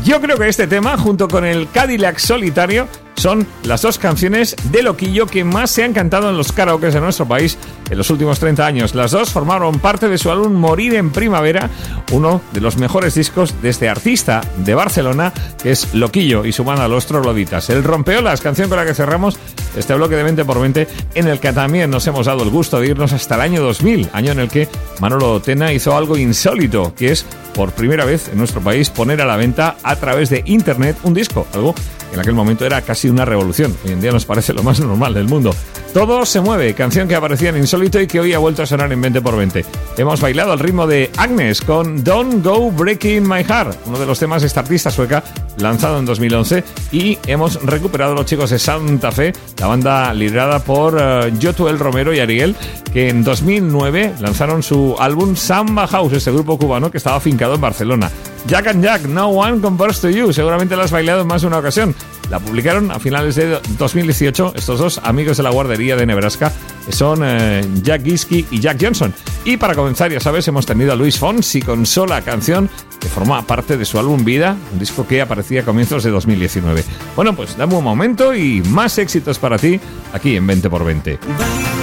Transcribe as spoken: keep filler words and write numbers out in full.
Yo creo que este tema, junto con el Cadillac Solitario, son las dos canciones de Loquillo que más se han cantado en los karaokes de nuestro país en los últimos treinta años. Las dos formaron parte de su álbum Morir en Primavera, uno de los mejores discos de este artista de Barcelona, que es Loquillo, y su banda Los Trogloditas. El Rompeolas, canción con la que cerramos este bloque de veinte por veinte, en el que también nos hemos dado el gusto de irnos hasta el año dos mil, año en el que Manolo Tena hizo algo insólito, que es, por primera vez en nuestro país, poner a la venta a través de internet un disco, algo que en aquel momento era casi una revolución. Hoy en día nos parece lo más normal del mundo. Todo se mueve, canción que aparecía en Insólito y que hoy ha vuelto a sonar en veinte por veinte. Hemos bailado al ritmo de Agnes con Don't Go Breaking My Heart, uno de los temas de esta artista sueca, lanzado en dos mil once, y hemos recuperado a los chicos de Santa Fe, la banda liderada por uh, Yotuel Romero y Ariel, que en dos mil nueve lanzaron su álbum Samba House, este grupo cubano que estaba afincado en Barcelona. Jack and Jack, No One Compares to You, seguramente la has bailado en más de una ocasión. La publicaron a finales de dos mil dieciocho estos dos amigos de la guardería de Nebraska, que son eh, Jack Giske y Jack Johnson. Y para comenzar, ya sabes, hemos tenido a Luis Fonsi con Sola, canción que forma parte de su álbum Vida, un disco que aparecía a comienzos de dos mil diecinueve. Bueno, pues dame un momento y más éxitos para ti aquí en veinte por veinte.